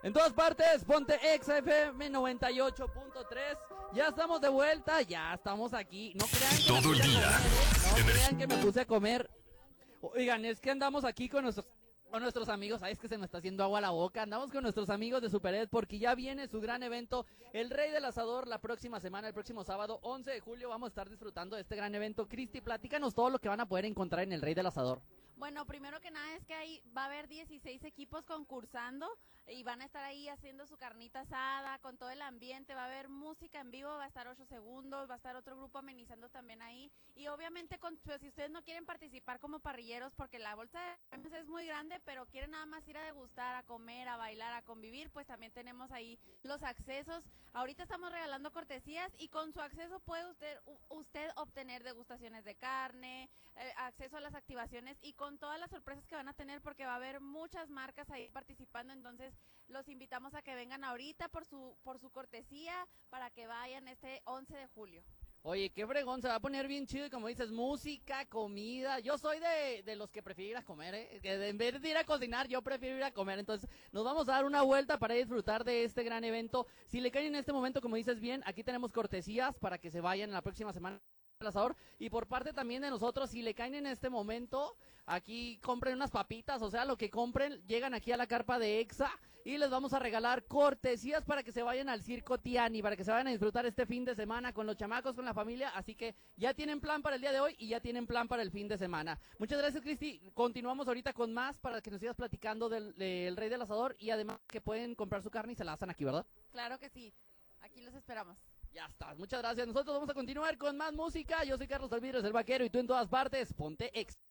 En todas partes, ponte XFM 98.3. Ya estamos de vuelta, ya estamos aquí. No crean que Todo el día. No crean que me puse a comer. Oigan, es que andamos aquí con nuestros amigos. Ay, es que se me está haciendo agua a la boca. Andamos con nuestros amigos de Super Ed porque ya viene su gran evento, el Rey del Asador, la próxima semana, el próximo sábado, 11 de julio. Vamos a estar disfrutando de este gran evento. Cristi, platícanos todo lo que van a poder encontrar en el Rey del Asador. Bueno, primero que nada es que ahí va a haber 16 equipos concursando y van a estar ahí haciendo su carnita asada con todo el ambiente, va a haber música en vivo, va a estar 8 segundos, va a estar otro grupo amenizando también ahí y obviamente pues, si ustedes no quieren participar como parrilleros porque la bolsa de premios es muy grande, pero quieren nada más ir a degustar, a comer, a bailar, a convivir, pues también tenemos ahí los accesos. Ahorita estamos regalando cortesías y con su acceso puede usted obtener degustaciones de carne, acceso a las activaciones y con todas las sorpresas que van a tener porque va a haber muchas marcas ahí participando, entonces los invitamos a que vengan ahorita por su cortesía para que vayan este 11 de julio. Oye, qué fregón, se va a poner bien chido y como dices, música, comida. Yo soy de los que prefiero ir a comer, que en vez de ir a cocinar, yo prefiero ir a comer. Entonces, nos vamos a dar una vuelta para disfrutar de este gran evento. Si le caen en este momento, como dices bien, aquí tenemos cortesías para que se vayan la próxima semana al asador. Y por parte también de nosotros, si le caen en este momento, aquí compren unas papitas, o sea, lo que compren, llegan aquí a la carpa de EXA y les vamos a regalar cortesías para que se vayan al Circo Tiani, para que se vayan a disfrutar este fin de semana con los chamacos, con la familia, así que ya tienen plan para el día de hoy y ya tienen plan para el fin de semana. Muchas gracias, Cristi. Continuamos ahorita con más para que nos sigas platicando del Rey del Asador y además que pueden comprar su carne y se la hacen aquí, ¿verdad? Claro que sí, aquí los esperamos. Ya está, muchas gracias. Nosotros vamos a continuar con más música. Yo soy Carlos Alvidres, el vaquero, y tú en todas partes, ponte X.